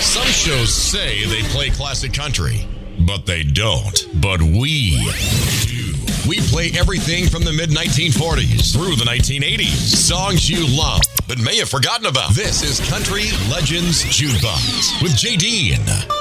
Some shows say they play classic country, but they don't. But we do. We play everything from the mid-1940s through the 1980s. Songs you love but may have forgotten about. This is Country Legends Jukebox with J.D.